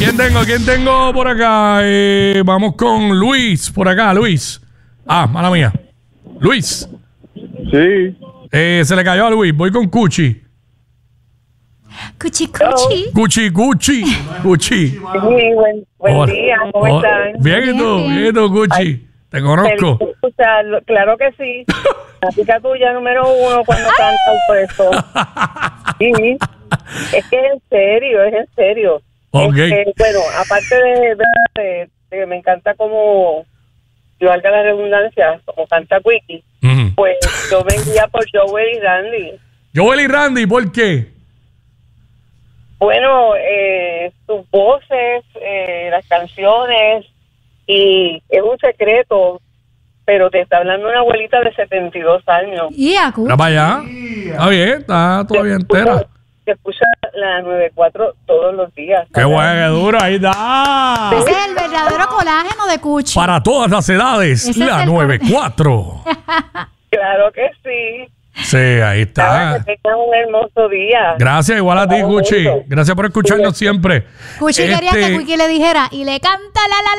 ¿Quién tengo por acá? Vamos con Luis, por acá, Luis. Mala mía. Luis. Sí. Se le cayó a Luis. Voy con Cuchi. Cuchi. Cuchi. Sí, buen día, ¿cómo están? Bien, ¿y tú, Cuchi? Te conozco. Feliz de escucharlo. Claro que sí. La chica tuya número 1 cuando canta un puesto. Sí, es que es en serio. Ok. Bueno, aparte de que me encanta como, yo valga la redundancia, como canta Quickie, pues yo me guía por Joel y Randy. Joel y Randy, ¿por qué? Bueno, sus voces, las canciones, y es un secreto, pero te está hablando una abuelita de 72 años. Mira para allá. Está bien, está todavía entera. Que escucha la 94 todos los días. Qué bueno, qué duro, ahí está. Ese es el verdadero colágeno de Cuchi. Para todas las edades, Ese la es el 94. Claro que sí. Sí, ahí está. Que tengas un hermoso día. Gracias, igual a ti, Cuchi. Gracias por escucharnos siempre. Cuchi quería que Quickie le dijera y le canta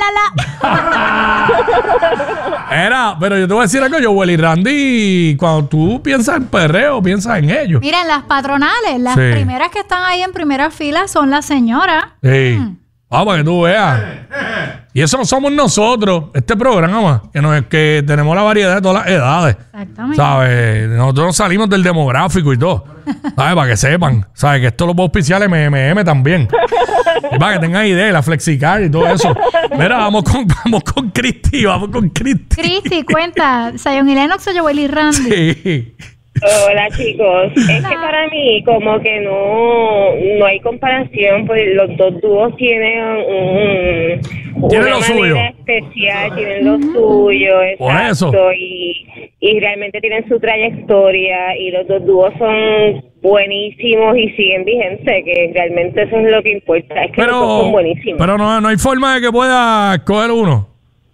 la. Era, pero yo te voy a decir algo, Joel y Randy, cuando tú piensas en perreo, piensas en ellos. Miren, las patronales, las primeras que están ahí en primera fila son las señoras. Sí. Para que tú veas. Y eso no somos nosotros, este programa, que tenemos la variedad de todas las edades. Exactamente. ¿Sabes? Nosotros salimos del demográfico y todo. ¿Sabes? Para que sepan. ¿Sabes? Que esto lo puedo auspiciar MMM también. Y para que tengan idea, la FlexiCard y todo eso. Mira, vamos con Cristi. Cristi, cuenta, Zion y Lennox o Joel y Randy. Sí. Hola chicos, es que para mí como que no hay comparación, pues los dos dúos tienen Tienen una lo suyo. manera especial, tienen lo suyo, Por eso. exacto, y realmente tienen su trayectoria y los dos dúos son buenísimos y siguen vigentes, que realmente eso es lo que importa, es que los dos son buenísimos. Pero no hay forma de que pueda escoger uno.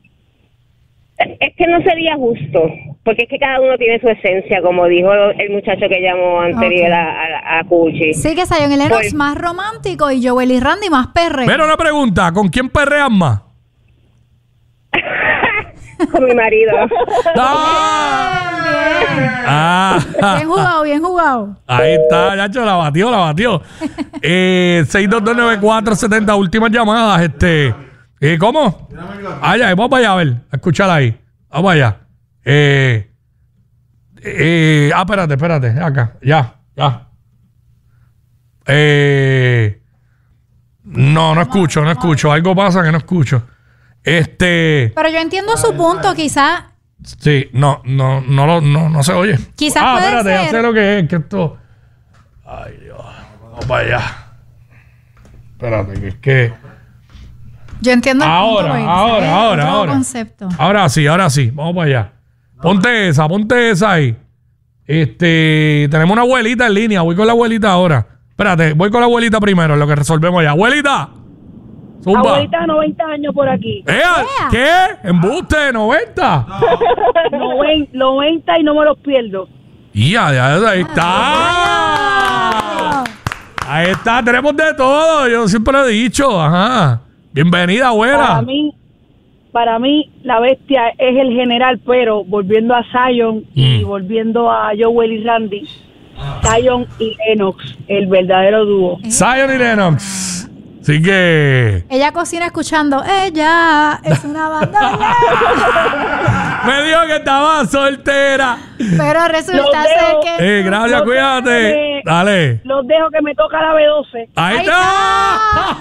Es que no sería justo, porque es que cada uno tiene su esencia, como dijo el muchacho que llamó anterior a Cuchi. Sí, que Zion y Lennox más romántico y Joel y Randy más perreo. Pero una pregunta, ¿con quién perreas más? Con mi marido. Bien jugado. Ahí está, Yacho, la batió. 6229470, últimas llamadas, ¿cómo? Ya, vamos para allá a ver, a escucharla ahí. Vamos allá. Espérate, acá, ya. No escucho. Algo pasa que no escucho. Pero yo entiendo su punto, quizás. Sí, no se oye. Quizás puede espérate, ser. ya sé lo que es, que esto. Ay, Dios. Vamos para allá. Espérate, que es que. Yo entiendo el punto. Ahora. Concepto. Ahora sí. Vamos para allá. Ponte esa ahí. Tenemos una abuelita en línea. Voy con la abuelita ahora. Espérate, voy con la abuelita primero, en lo que resolvemos ya. ¡Abuelita! Zumba. Abuelita, 90 años por aquí. ¿Qué? ¿Embuste? ¿90? 90 y no me los pierdo. Ya, ahí está. Ahí está, tenemos de todo. Yo siempre lo he dicho. Ajá. Bienvenida, abuela. Para mí, la bestia es el general, pero volviendo a Zion y volviendo a Joel y Randy, Zion y Lennox, el verdadero dúo. Zion y Lennox. Así que... Ella cocina escuchando, ella es una bandolera. Me dijo que estaba soltera. Pero resulta ser que... Gracias, cuídate. Dale. Los dejo que me toca la B12. Ahí está.